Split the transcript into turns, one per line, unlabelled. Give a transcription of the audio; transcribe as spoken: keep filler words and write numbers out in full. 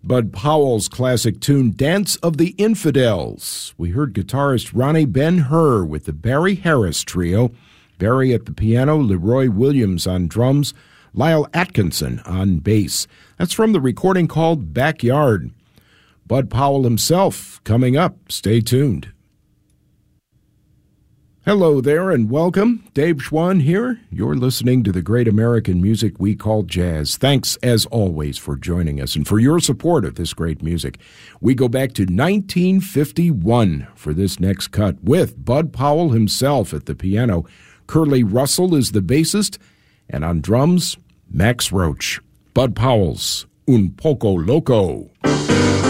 Bud Powell's classic tune, Dance of the Infidels. We heard guitarist Ronnie Ben-Hur with the Barry Harris Trio. Barry at the piano, Leroy Williams on drums, Lyle Atkinson on bass. That's from the recording called Backyard. Bud Powell himself coming up. Stay tuned. Hello there and welcome. Dave Schwann here. You're listening to the great American music we call jazz. Thanks, as always, for joining us and for your support of this great music. We go back to nineteen fifty-one for this next cut with Bud Powell himself at the piano. Curly Russell is the bassist, and on drums, Max Roach. Bud Powell's Un Poco Loco.